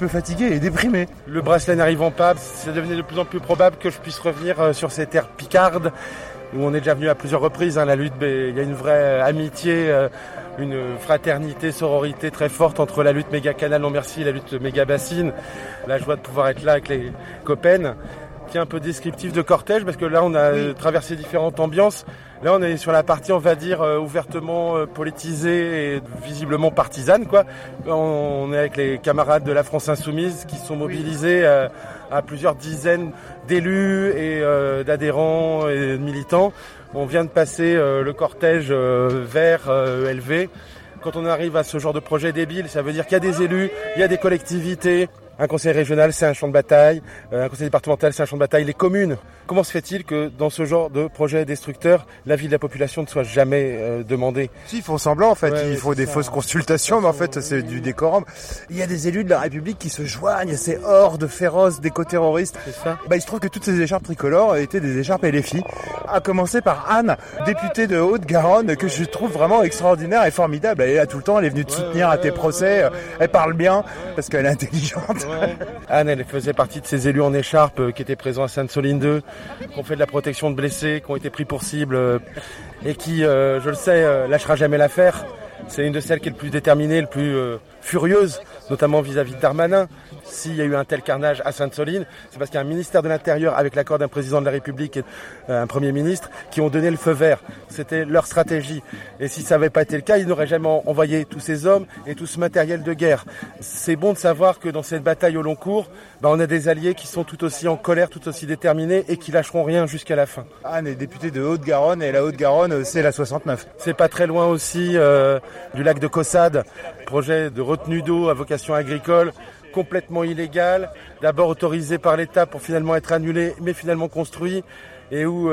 peu fatigué et déprimé. Le bracelet n'arrivant pas, ça devenait de plus en plus probable que je puisse revenir sur ces terres picardes, où on est déjà venu à plusieurs reprises. La lutte, il y a une vraie amitié, une fraternité, sororité très forte entre la lutte méga canal non merci et la lutte méga bassine. La joie de pouvoir être là avec les copains. Qui est un peu descriptif de cortège, parce que là on a traversé différentes ambiances. Là on est sur la partie, on va dire, ouvertement politisée et visiblement partisane, quoi. On est avec les camarades de la France Insoumise qui sont mobilisés à plusieurs dizaines d'élus et d'adhérents et de militants. On vient de passer le cortège vert LV. Quand on arrive à ce genre de projet débile, ça veut dire qu'il y a des élus, il y a des collectivités. Un conseil régional, c'est un champ de bataille. Un conseil départemental, c'est un champ de bataille. Les communes. Comment se fait-il que dans ce genre de projet destructeur, l'avis de la population ne soit jamais demandé ? Si, ils font semblant, en fait. Il faut des fausses consultations, mais en fait, c'est du décorum. Il y a des élus de la République qui se joignent à ces hordes féroces d'éco-terroristes. C'est ça. Il se trouve que toutes ces écharpes tricolores étaient des écharpes LFI. À commencer par Anne, députée de Haute-Garonne, que je trouve vraiment extraordinaire et formidable. Elle est là tout le temps, elle est venue te soutenir à tes procès. Elle parle bien, parce qu'elle est intelligente. Ouais. Anne, elle faisait partie de ces élus en écharpe qui étaient présents à Sainte-Soline 2, qui ont fait de la protection de blessés, qui ont été pris pour cible et qui, je le sais, lâchera jamais l'affaire. C'est une de celles qui est le plus déterminée, le plus furieuse, notamment vis-à-vis de Darmanin. S'il y a eu un tel carnage à Sainte-Soline, c'est parce qu'il y a un ministère de l'Intérieur, avec l'accord d'un président de la République et un Premier ministre, qui ont donné le feu vert. C'était leur stratégie. Et si ça n'avait pas été le cas, ils n'auraient jamais envoyé tous ces hommes et tout ce matériel de guerre. C'est bon de savoir que dans cette bataille au long cours, on a des alliés qui sont tout aussi en colère, tout aussi déterminés et qui lâcheront rien jusqu'à la fin. Anne est députée de Haute-Garonne et la Haute-Garonne, c'est la 69. C'est pas très loin aussi du lac de Caussade, projet de retenue d'eau à vocation agricole, complètement illégal, d'abord autorisé par l'État pour finalement être annulé, mais finalement construit, et où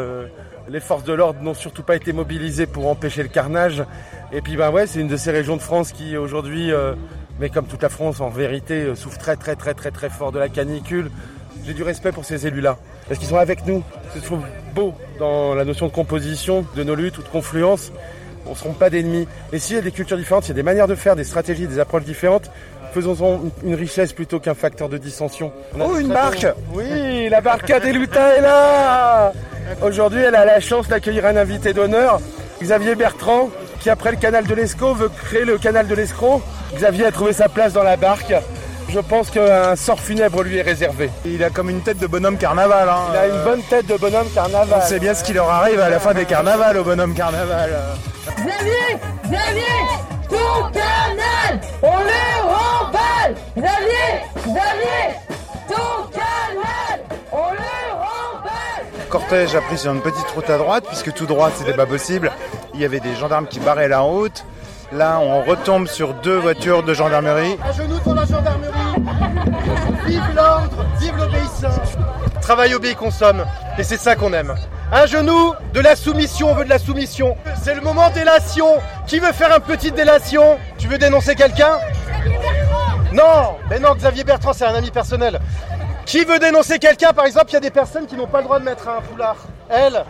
les forces de l'ordre n'ont surtout pas été mobilisées pour empêcher le carnage. Et puis c'est une de ces régions de France qui aujourd'hui, mais comme toute la France en vérité, souffre très très très très très fort de la canicule. J'ai du respect pour ces élus-là, parce qu'ils sont avec nous. Je trouve beau dans la notion de composition de nos luttes ou de confluence. On ne seront pas d'ennemis. Et s'il y a des cultures différentes, s'il y a des manières de faire, des stratégies, des approches différentes, faisons-en une richesse plutôt qu'un facteur de dissension. Oh, une barque! Oui, la barca des lutins est là! Aujourd'hui, elle a la chance d'accueillir un invité d'honneur, Xavier Bertrand, qui après le canal de l'Escaut veut créer le canal de l'Escroc. Xavier a trouvé sa place dans la barque. Je pense qu'un sort funèbre lui est réservé. Il a comme une tête de bonhomme carnaval. Il a une bonne tête de bonhomme carnaval. On sait bien ce qui leur arrive à la fin des carnavals au bonhomme carnaval. Xavier, ton canal, on le remballe. Xavier, ton canal, on le remballe. Le cortège a pris sur une petite route à droite, puisque tout droit c'était pas possible. Il y avait des gendarmes qui barraient la route. Là, on retombe sur 2 voitures de gendarmerie. À genoux pour la gendarmerie. Vive l'ordre, vive l'obéissance. Travail, obéit, consomme. Et c'est ça qu'on aime. À genoux, de la soumission, on veut de la soumission. C'est le moment délation. Qui veut faire une petite délation? Tu veux dénoncer quelqu'un? Non, mais non, Xavier Bertrand, c'est un ami personnel. Qui veut dénoncer quelqu'un? Par exemple, il y a des personnes qui n'ont pas le droit de mettre un foulard. Elle.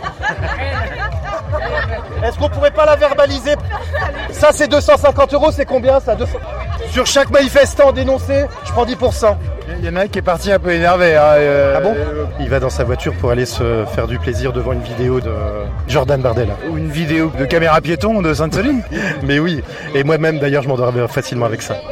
Est-ce qu'on pourrait pas la verbaliser? Ça, c'est 250 €, c'est combien ça? Sur chaque manifestant dénoncé, je prends 10%. Il y en a un qui est parti un peu énervé. Ah bon? Il va dans sa voiture pour aller se faire du plaisir devant une vidéo de Jordan Bardella. Ou une vidéo de caméra piéton de Sainte-Soline. Mais oui, et moi-même d'ailleurs, je m'endors facilement avec ça.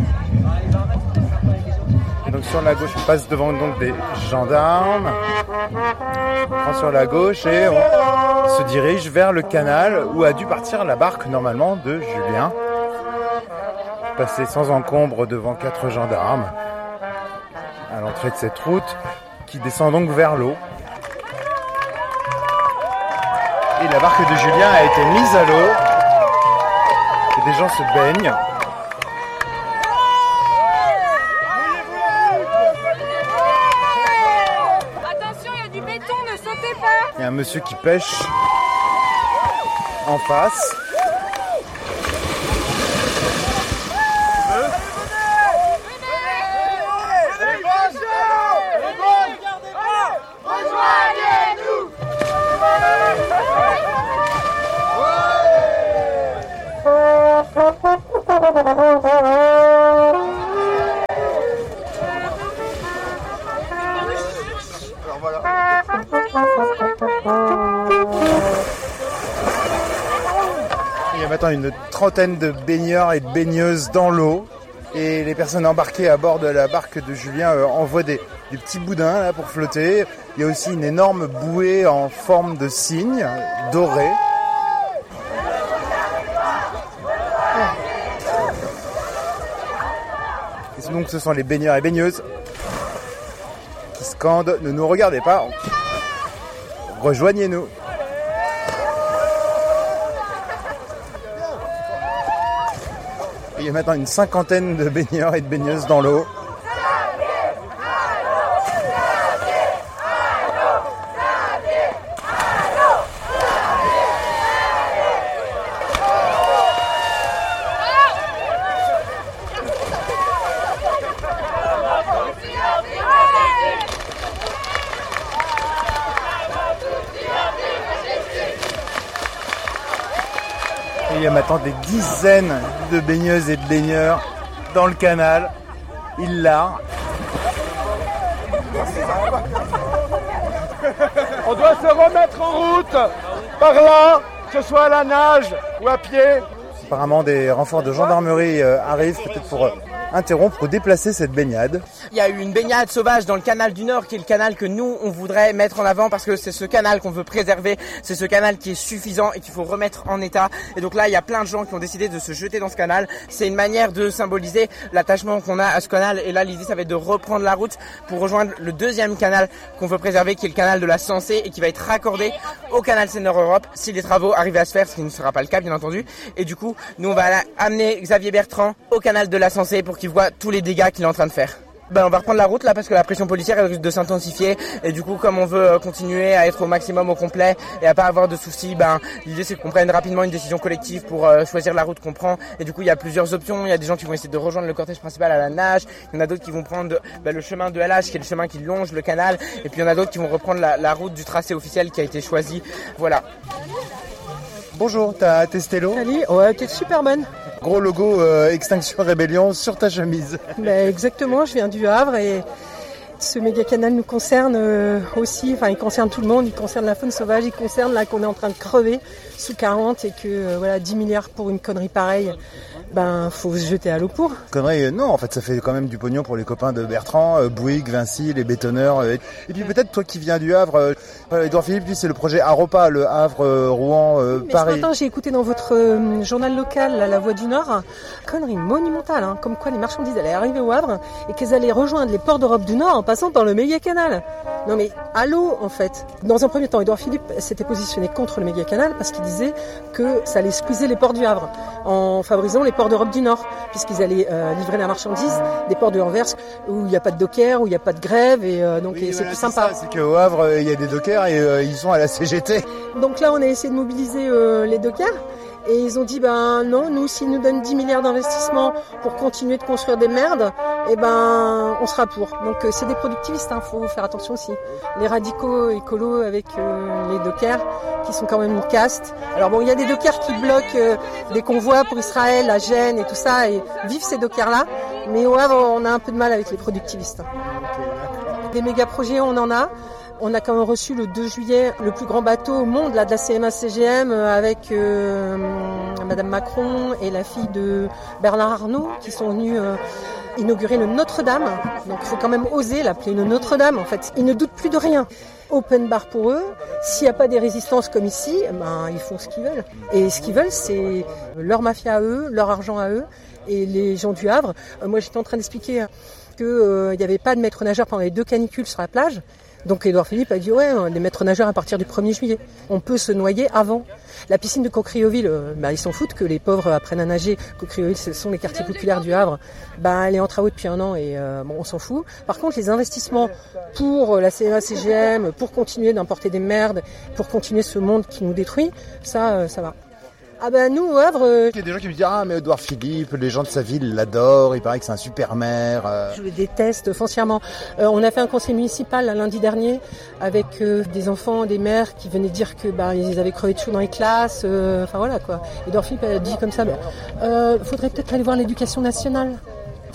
Donc sur la gauche, on passe devant donc des gendarmes. On prend sur la gauche et on se dirige vers le canal où a dû partir la barque normalement de Julien. Passer sans encombre devant 4 gendarmes à l'entrée de cette route qui descend donc vers l'eau. Et la barque de Julien a été mise à l'eau. Et des gens se baignent. Il y a un monsieur qui pêche en face. a maintenant une trentaine de baigneurs et de baigneuses dans l'eau. Et les personnes embarquées à bord de la barque de Julien envoient des petits boudins là, pour flotter. Il y a aussi une énorme bouée en forme de cygne dorée. Et donc ce sont les baigneurs et baigneuses qui scandent « Ne nous regardez pas, rejoignez-nous ». Il y a maintenant une cinquantaine de baigneurs et de baigneuses dans l'eau. Il y a maintenant des dizaines de baigneuses et de baigneurs dans le canal. Ils larent. On doit se remettre en route par là, que ce soit à la nage ou à pied. Apparemment, des renforts de gendarmerie arrivent peut-être pour interrompre ou déplacer cette baignade. Il y a eu une baignade sauvage dans le canal du Nord, qui est le canal que nous, on voudrait mettre en avant parce que c'est ce canal qu'on veut préserver, c'est ce canal qui est suffisant et qu'il faut remettre en état. Et donc là, il y a plein de gens qui ont décidé de se jeter dans ce canal. C'est une manière de symboliser l'attachement qu'on a à ce canal. Et là, l'idée, ça va être de reprendre la route pour rejoindre le deuxième canal qu'on veut préserver, qui est le canal de la Sensée et qui va être raccordé au canal Seine-Nord-Europe si les travaux arrivent à se faire, ce qui ne sera pas le cas, bien entendu. Et du coup, nous, on va amener Xavier Bertrand au canal de la Sensée pour qu'il voit tous les dégâts qu'il est en train de faire. On va reprendre la route là parce que la pression policière elle risque de s'intensifier et du coup comme on veut continuer à être au maximum au complet et à pas avoir de soucis, l'idée c'est qu'on prenne rapidement une décision collective pour choisir la route qu'on prend et du coup il y a plusieurs options, il y a des gens qui vont essayer de rejoindre le cortège principal à la nage, il y en a d'autres qui vont prendre le chemin de LH qui est le chemin qui longe le canal et puis il y en a d'autres qui vont reprendre la route du tracé officiel qui a été choisi, voilà. Bonjour, t'as testé l'eau ? Salut, ouais, t'es super bonne. Gros logo Extinction Rébellion sur ta chemise. Exactement, je viens du Havre et ce méga canal nous concerne aussi, il concerne tout le monde, il concerne la faune sauvage, il concerne là qu'on est en train de crever sous 40 et que 10 milliards pour une connerie pareille, faut se jeter à l'eau pour. Connerie, non, en fait ça fait quand même du pognon pour les copains de Bertrand, Bouygues, Vinci, les bétonneurs. Et puis peut-être toi qui viens du Havre, Édouard Philippe, lui c'est le projet Aropa, le Havre, Rouen, Paris. Ce matin j'ai écouté dans votre journal local, La Voix du Nord, connerie monumentale, comme quoi les marchandises allaient arriver au Havre et qu'elles allaient rejoindre les ports d'Europe du Nord en passant par le méga canal. Non mais à l'eau en fait. Dans un premier temps, Édouard Philippe s'était positionné contre le méga canal parce qu'il disait que ça allait squeezer les ports du Havre en favorisant les ports d'Europe du Nord, puisqu'ils allaient livrer la marchandise des ports de Anvers où il n'y a pas de dockers, où il n'y a pas de grève et c'est plus sympa. C'est qu'au Havre il y a des dockers et ils sont à la CGT. Donc là on a essayé de mobiliser les dockers. Et ils ont dit, non, nous, s'ils nous donnent 10 milliards d'investissements pour continuer de construire des merdes, on sera pour. Donc, c'est des productivistes, faut faire attention aussi. Les radicaux écolos avec les dockers, qui sont quand même une caste. Alors bon, il y a des dockers qui bloquent des convois pour Israël, à Gênes et tout ça, et vivent ces dockers-là. Mais au Havre, on a un peu de mal avec les productivistes. Des méga projets, on en a. On a quand même reçu le 2 juillet le plus grand bateau au monde là, de la CMA-CGM avec Madame Macron et la fille de Bernard Arnault qui sont venus inaugurer le Notre-Dame. Donc il faut quand même oser l'appeler le Notre-Dame en fait. Ils ne doutent plus de rien. Open bar pour eux. S'il n'y a pas des résistances comme ici, ils font ce qu'ils veulent. Et ce qu'ils veulent, c'est leur mafia à eux, leur argent à eux. Et les gens du Havre, moi j'étais en train d'expliquer qu'il n'y avait pas de maître nageur pendant les 2 canicules sur la plage. Donc Édouard Philippe a dit les maîtres nageurs à partir du 1er juillet. On peut se noyer avant. La piscine de Cocrioville, ils s'en foutent que les pauvres apprennent à nager. Cocrioville, ce sont les quartiers populaires du Havre. Elle est en travaux depuis 1 an et on s'en fout. Par contre, les investissements pour la CMA-CGM, pour continuer d'importer des merdes, pour continuer ce monde qui nous détruit, ça va. Nous, au Havre... Il y a des gens qui me disent « mais Édouard Philippe, les gens de sa ville l'adorent, il paraît que c'est un super maire. » Je le déteste foncièrement. On a fait un conseil municipal lundi dernier avec des enfants, des maires qui venaient dire que ils avaient crevé de chaud dans les classes. Voilà quoi. Édouard Philippe a dit comme ça, faudrait peut-être aller voir l'éducation nationale.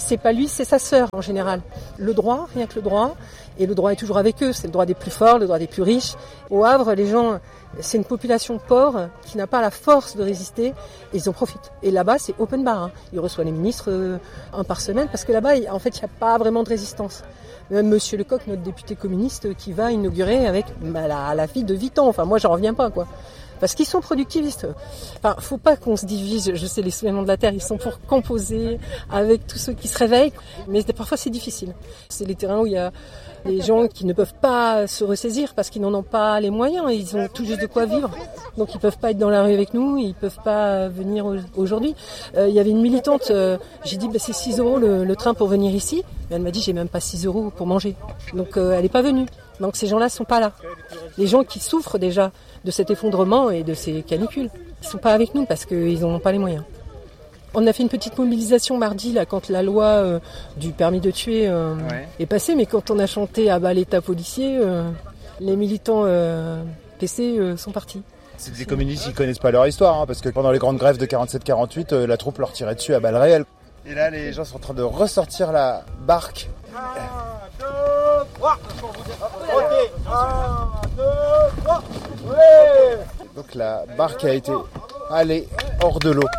C'est pas lui, c'est sa sœur en général. Le droit, rien que le droit, et le droit est toujours avec eux, c'est le droit des plus forts, le droit des plus riches. Au Havre, les gens, c'est une population pauvre qui n'a pas la force de résister, et ils en profitent. Et là-bas, c'est open bar, hein. Ils reçoivent les ministres un par semaine, parce que là-bas, en fait, il n'y a pas vraiment de résistance. Même Monsieur Lecoq, notre député communiste, qui va inaugurer avec la fille de Vuitton. Enfin, moi, j'en reviens pas, quoi. Parce qu'ils sont productivistes. Enfin, faut pas qu'on se divise. Je sais, les soulèvements de la terre, ils sont pour composer avec tous ceux qui se réveillent. Mais parfois, c'est difficile. C'est les terrains où il y a des gens qui ne peuvent pas se ressaisir parce qu'ils n'en ont pas les moyens. Ils ont tout juste de quoi vivre. Donc, ils peuvent pas être dans la rue avec nous. Ils peuvent pas venir aujourd'hui. Il y avait une militante. J'ai dit, c'est 6 € le train pour venir ici. Mais elle m'a dit, j'ai même pas 6 € pour manger. Donc, elle est pas venue. Donc, ces gens-là sont pas là. Les gens qui souffrent déjà de cet effondrement et de ces canicules, ils sont pas avec nous parce qu'ils n'en ont pas les moyens. On a fait une petite mobilisation mardi là quand la loi du permis de tuer est passée, mais quand on a chanté à bas l'État policier, les militants PC sont partis. C'est des communistes qui connaissent pas leur histoire, hein, parce que pendant les grandes grèves de 47-48, la troupe leur tirait dessus à balles réelles. Et là, les gens sont en train de ressortir la barque. 1, 2, 3. Ok. 1, 2, 3. Ouais. Donc la barque a été allée hors de l'eau.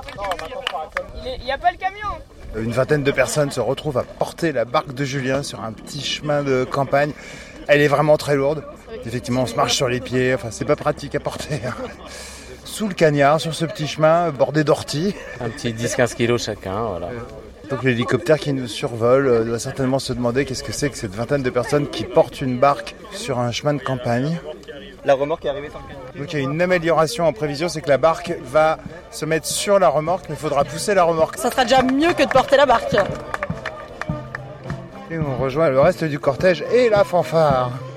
Il n'y a pas le camion. Une vingtaine de personnes se retrouvent à porter la barque de Julien sur un petit chemin de campagne. Elle est vraiment très lourde. Effectivement, on se marche sur les pieds. Enfin, c'est pas pratique à porter. Sous le cagnard, sur ce petit chemin bordé d'orties. Un petit 10-15 kilos chacun, voilà. Donc l'hélicoptère qui nous survole doit certainement se demander qu'est-ce que c'est que cette vingtaine de personnes qui portent une barque sur un chemin de campagne. La remorque est arrivée sans le camion. Donc il y a une amélioration en prévision, c'est que la barque va se mettre sur la remorque, mais il faudra pousser la remorque. Ça sera déjà mieux que de porter la barque. Et on rejoint le reste du cortège et la fanfare.